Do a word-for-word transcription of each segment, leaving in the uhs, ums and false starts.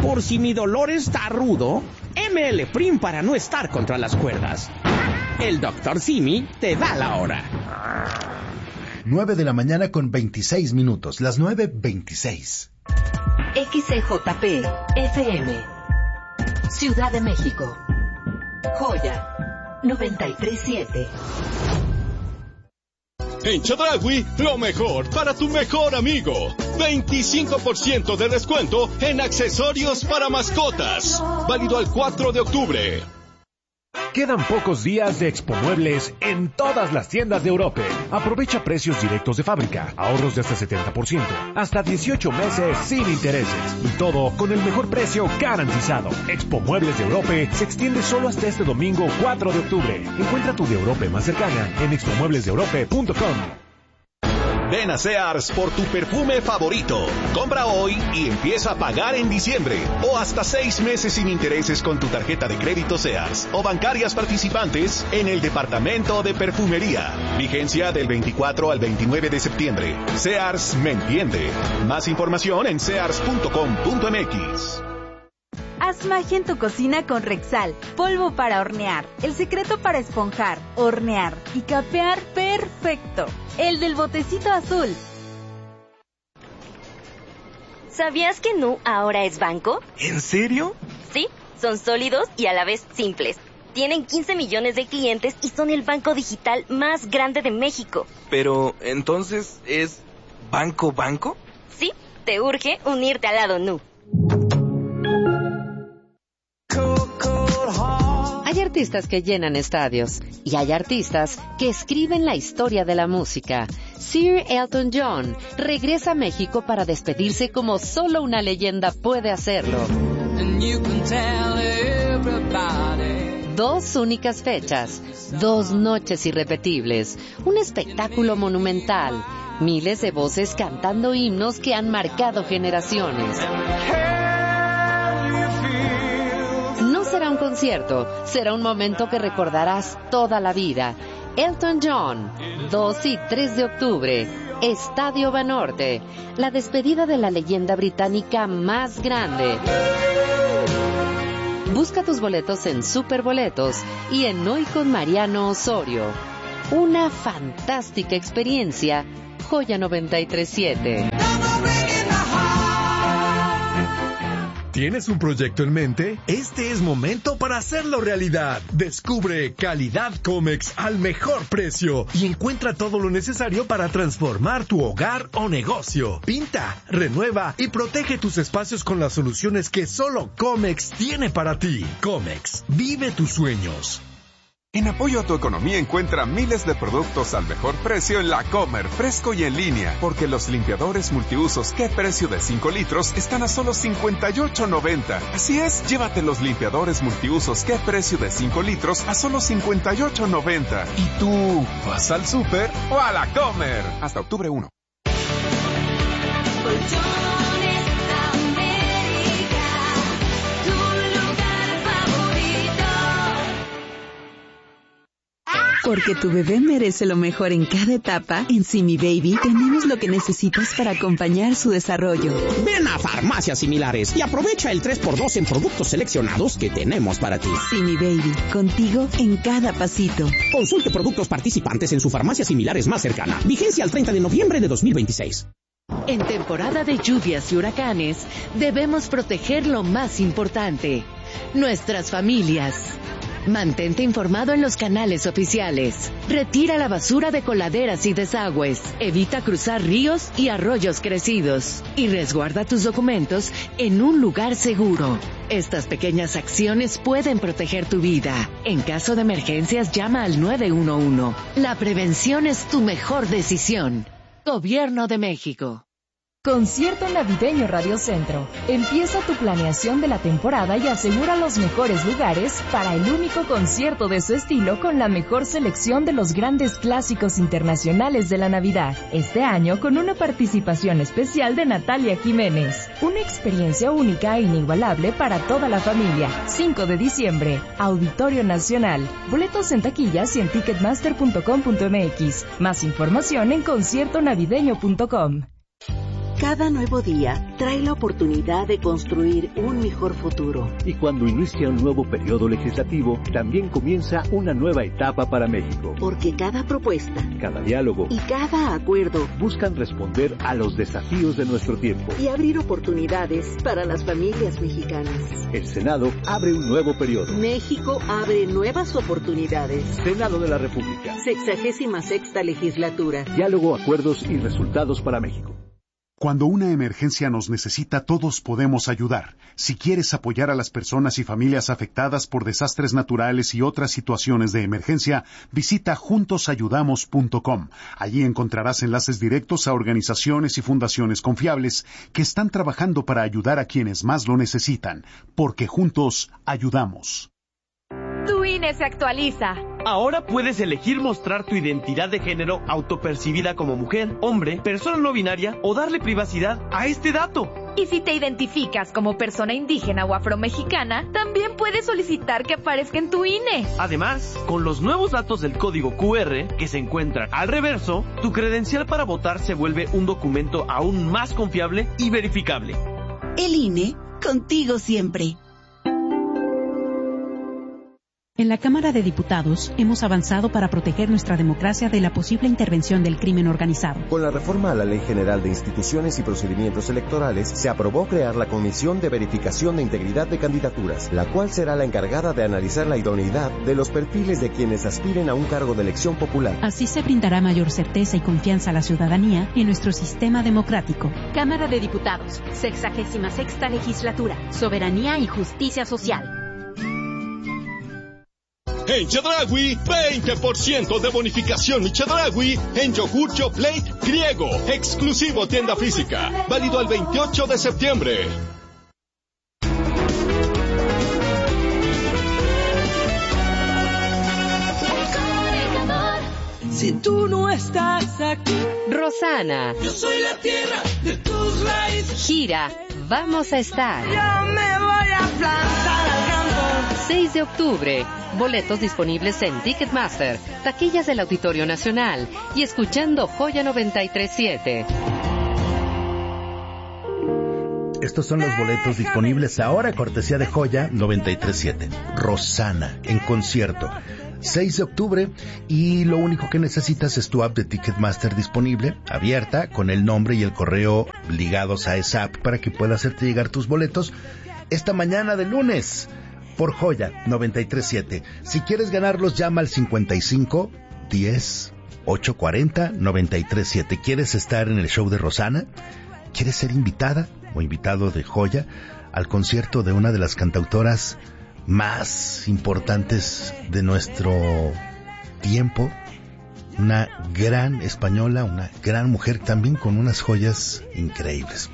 Por si mi dolor está rudo, M L Prim para no estar contra las cuerdas. El doctor Simi te da la hora. nueve de la mañana con veintiséis minutos, las nueve veintiséis. X C J P F M Ciudad de México. Joya noventa y tres punto siete. En Chedraui, lo mejor para tu mejor amigo. veinticinco por ciento de descuento en accesorios para mascotas. Válido al cuatro de octubre. Quedan pocos días de Expo Muebles en todas las tiendas de Europe. Aprovecha precios directos de fábrica, ahorros de hasta setenta por ciento, hasta dieciocho meses sin intereses. Y todo con el mejor precio garantizado. Expo Muebles de Europe se extiende solo hasta este domingo cuatro de octubre. Encuentra tu de Europe más cercana en expo muebles de europe punto com. Ven a Sears por tu perfume favorito. Compra hoy y empieza a pagar en diciembre. O hasta seis meses sin intereses con tu tarjeta de crédito Sears o bancarias participantes en el departamento de perfumería. Vigencia del veinticuatro al veintinueve de septiembre. Sears me entiende. Más información en sears punto com punto m x. Haz magia en tu cocina con Rexal, polvo para hornear, el secreto para esponjar, hornear y capear perfecto, el del botecito azul. ¿Sabías que Nu ahora es banco? ¿En serio? Sí, son sólidos y a la vez simples. Tienen quince millones de clientes y son el banco digital más grande de México. Pero, ¿entonces es banco banco? Sí, te urge unirte al lado Nu. Hay artistas que llenan estadios y hay artistas que escriben la historia de la música. Sir Elton John regresa a México para despedirse como solo una leyenda puede hacerlo. Dos únicas fechas, dos noches irrepetibles, un espectáculo monumental, miles de voces cantando himnos que han marcado generaciones. No será un concierto, será un momento que recordarás toda la vida. Elton John, dos y tres de octubre, Estadio Banorte, la despedida de la leyenda británica más grande. Busca tus boletos en Superboletos y en Hoy con Mariano Osorio. Una fantástica experiencia, Joya noventa y tres punto siete. ¿Tienes un proyecto en mente? Este es momento para hacerlo realidad. Descubre Calidad Comex al mejor precio y encuentra todo lo necesario para transformar tu hogar o negocio. Pinta, renueva y protege tus espacios con las soluciones que solo Comex tiene para ti. Comex, vive tus sueños. En apoyo a tu economía encuentra miles de productos al mejor precio en La Comer, fresco y en línea, porque los limpiadores multiusos ¿Qué precio de cinco litros? Están a solo cincuenta y ocho noventa. Así es, llévate los limpiadores multiusos ¿Qué precio de cinco litros? A solo cincuenta y ocho noventa. ¿Y tú vas al súper o a La Comer? Hasta octubre primero. Porque tu bebé merece lo mejor en cada etapa, en Simi Baby tenemos lo que necesitas para acompañar su desarrollo. Ven a Farmacias Similares y aprovecha el tres por dos en productos seleccionados que tenemos para ti. Simi Baby, contigo en cada pasito. Consulte productos participantes en su farmacia Similares más cercana. Vigencia al treinta de noviembre de dos mil veintiséis. En temporada de lluvias y huracanes, debemos proteger lo más importante, nuestras familias. Mantente informado en los canales oficiales. Retira la basura de coladeras y desagües. Evita cruzar ríos y arroyos crecidos. Y resguarda tus documentos en un lugar seguro. Estas pequeñas acciones pueden proteger tu vida. En caso de emergencias, llama al nueve uno uno. La prevención es tu mejor decisión. Gobierno de México. Concierto Navideño Radio Centro. Empieza tu planeación de la temporada y asegura los mejores lugares para el único concierto de su estilo con la mejor selección de los grandes clásicos internacionales de la Navidad. Este año con una participación especial de Natalia Jiménez. Una experiencia única e inigualable para toda la familia. cinco de diciembre, Auditorio Nacional. Boletos en taquillas y en ticketmaster punto com punto m x. Más información en concierto navideño punto com. Cada nuevo día trae la oportunidad de construir un mejor futuro. Y cuando inicia un nuevo periodo legislativo, también comienza una nueva etapa para México. Porque cada propuesta, cada diálogo y cada acuerdo buscan responder a los desafíos de nuestro tiempo y abrir oportunidades para las familias mexicanas. El Senado abre un nuevo periodo. México abre nuevas oportunidades. Senado de la República. Sexagésima sexta legislatura. Diálogo, acuerdos y resultados para México. Cuando una emergencia nos necesita, todos podemos ayudar. Si quieres apoyar a las personas y familias afectadas por desastres naturales y otras situaciones de emergencia, visita juntos ayudamos punto com. Allí encontrarás enlaces directos a organizaciones y fundaciones confiables que están trabajando para ayudar a quienes más lo necesitan, porque juntos ayudamos. Tu I N E se actualiza. Ahora puedes elegir mostrar tu identidad de género autopercibida como mujer, hombre, persona no binaria o darle privacidad a este dato. Y si te identificas como persona indígena o afromexicana, también puedes solicitar que aparezca en tu I N E. Además, con los nuevos datos del código Q R que se encuentran al reverso, tu credencial para votar se vuelve un documento aún más confiable y verificable. El I N E, contigo siempre. En la Cámara de Diputados hemos avanzado para proteger nuestra democracia de la posible intervención del crimen organizado. Con la reforma a la Ley General de Instituciones y Procedimientos Electorales, se aprobó crear la Comisión de Verificación de Integridad de Candidaturas, la cual será la encargada de analizar la idoneidad de los perfiles de quienes aspiren a un cargo de elección popular. Así se brindará mayor certeza y confianza a la ciudadanía en nuestro sistema democrático. Cámara de Diputados, sexagésima sexta legislatura, soberanía y justicia social. En Chedraui, veinte por ciento de bonificación y Chedraui en yogur Yoplait griego, exclusivo tienda física, válido al veintiocho de septiembre. Si tú no estás aquí, Rosana, yo soy la tierra de tus raíces. Gira, vamos a estar. Yo me voy a plantar al campo. seis de octubre, boletos disponibles en Ticketmaster, taquillas del Auditorio Nacional y escuchando Joya noventa y tres punto siete. Estos son los boletos disponibles ahora, cortesía de Joya noventa y tres punto siete. Rosana, en concierto. seis de octubre, y lo único que necesitas es tu app de Ticketmaster disponible, abierta, con el nombre y el correo ligados a esa app para que pueda hacerte llegar tus boletos esta mañana de lunes por Joya noventa y tres punto siete. Si quieres ganarlos, llama al cincuenta y cinco, diez, ochocientos cuarenta, noventa y tres punto siete. ¿Quieres estar en el show de Rosana? ¿Quieres ser invitada o invitado de Joya al concierto de una de las cantautoras más importantes de nuestro tiempo? Una gran española, una gran mujer, también con unas joyas increíbles.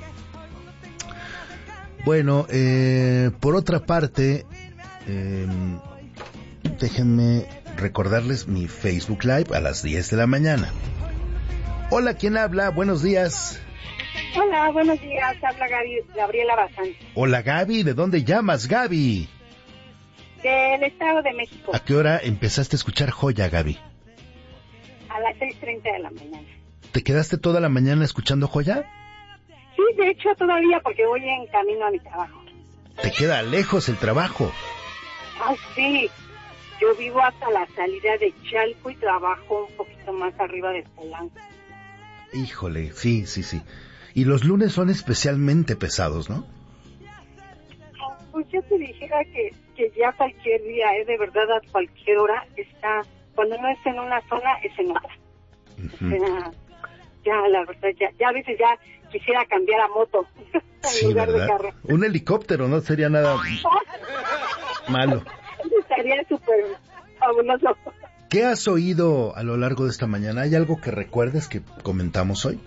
Bueno, eh, por otra parte, eh, déjenme recordarles mi Facebook Live a las diez de la mañana. Hola, ¿quién habla? Buenos días. Hola, buenos días. Habla Gaby, Gabriela Bazán. Hola, Gaby. ¿De dónde llamas, Gaby? Del Estado de México. ¿A qué hora empezaste a escuchar Joya, Gaby? A las seis treinta de la mañana. ¿Te quedaste toda la mañana escuchando Joya? Sí, de hecho todavía, porque voy en camino a mi trabajo. ¿Te queda lejos el trabajo? Ah, sí. Yo vivo hasta la salida de Chalco y trabajo un poquito más arriba de Polanco. Híjole, sí, sí, sí. Y los lunes son especialmente pesados, ¿no? Pues yo te dijera que, que ya cualquier día, ¿eh? De verdad, a cualquier hora está, cuando no es en una zona, es en otra. Uh-huh. O sea, ya, la verdad, ya, ya a veces ya quisiera cambiar a moto en sí, lugar ¿verdad? de carro. Un helicóptero no sería nada malo. Estaría súper fabuloso. ¿Qué has oído a lo largo de esta mañana? ¿Hay algo que recuerdes que comentamos hoy?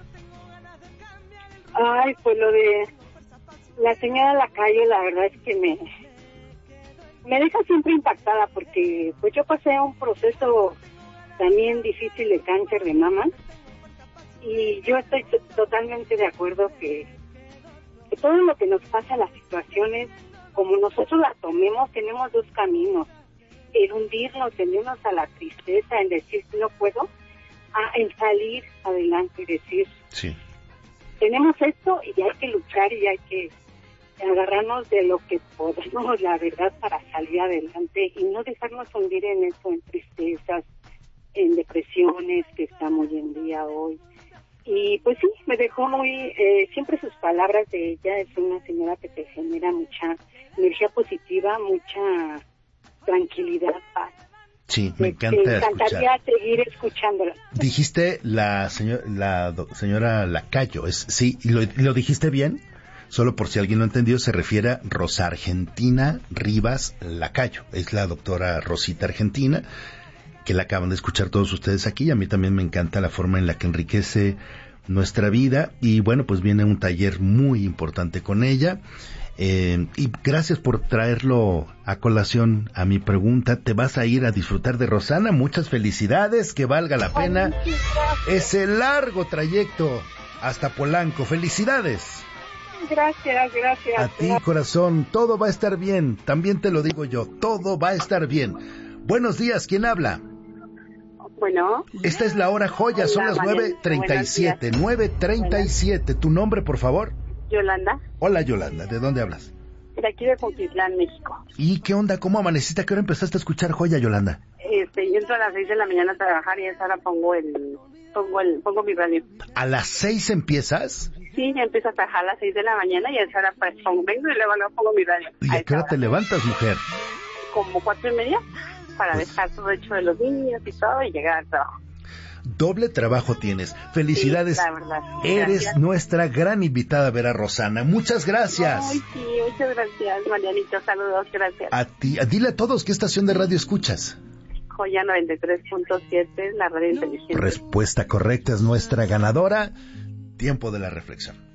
Ay, pues lo de la señora Lacayo, la verdad es que me me deja siempre impactada, porque pues yo pasé un proceso también difícil de cáncer de mama, y yo estoy t- totalmente de acuerdo que, que todo lo que nos pasa, las situaciones, como nosotros las tomemos, tenemos dos caminos: el hundirnos, en irnos a la tristeza, en decir no puedo, a en salir adelante y decir sí. tenemos esto y hay que luchar y hay que agarrarnos de lo que podemos, la verdad, para salir adelante y no dejarnos hundir en eso, en tristezas, en depresiones que estamos hoy en día hoy. Y pues sí, me dejó muy, eh, siempre sus palabras de ella, es una señora que te genera mucha energía positiva, mucha tranquilidad, paz. Sí, me encanta Me encantaría escuchar. seguir escuchándola. Dijiste la, señor, la do, señora Lacayo, es, sí, ¿lo, ¿lo dijiste bien? Solo por si alguien no entendió, se refiere a Rosa Argentina Rivas Lacayo. Es la doctora Rosita Argentina, que la acaban de escuchar todos ustedes aquí. A mí también me encanta la forma en la que enriquece nuestra vida. Y bueno, pues viene un taller muy importante con ella. Eh, y gracias por traerlo a colación a mi pregunta. ¿Te vas a ir a disfrutar de Rosana? Muchas felicidades, que valga la pena ese largo trayecto hasta Polanco. ¡Felicidades! Gracias, gracias. A ti, corazón, todo va a estar bien. También te lo digo yo, todo va a estar bien. Buenos días, ¿quién habla? Bueno. Esta es la hora joya, son las nueve treinta y siete. nueve treinta y siete. ¿Tu nombre, por favor? Yolanda. Hola, Yolanda, ¿de dónde hablas? De aquí de Cuautitlán, México. ¿Y qué onda? ¿Cómo amaneciste? ¿A qué hora empezaste a escuchar joya, Yolanda? Este, yo entro a las seis de la mañana a trabajar y a esa hora pongo el, pongo el, pongo mi radio. ¿A las seis empiezas? Sí, ya empiezo a trabajar a las seis de la mañana y a esa hora pues pongo, vengo y luego, luego pongo mi radio. ¿Y a qué hora te levantas, mujer? Como cuatro y media, para pues... dejar todo hecho de los niños y todo y llegar al trabajo. Doble trabajo tienes. Felicidades. Sí, la verdad. Eres Gracias. Nuestra gran invitada a ver a Rosana. Muchas gracias. Ay, sí, muchas gracias, Marianito. Saludos, gracias. A ti, a, dile a todos qué estación de radio escuchas. Joya noventa y tres punto siete, la radio inteligente. Respuesta correcta es nuestra ganadora. Tiempo de la reflexión.